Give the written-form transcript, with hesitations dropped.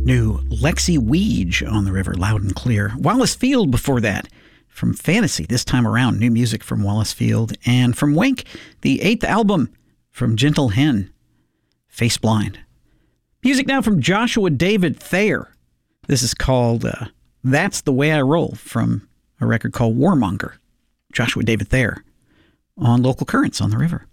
New Lexi Weege on the river, loud and clear. Wallace Field before that. From Fantasy, this time around, new music from Wallace Field. And from Wink, the 8th album from Gentle Hen, Face Blind. Music now from Joshua David Thayer. This is called That's the Way I Roll, from a record called Warmonger. Joshua David Thayer on Local Currents on the river.